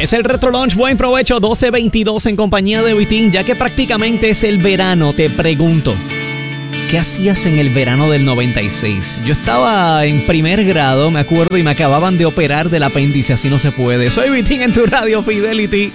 Es el Retro Lunch, buen provecho, 12:22 en compañía de Vitín. Ya que prácticamente es el verano, te pregunto, ¿qué hacías en el verano del 96? Yo estaba en primer grado, me acuerdo, y me acababan de operar del apéndice, así no se puede. Soy Vitín en tu radio Fidelity.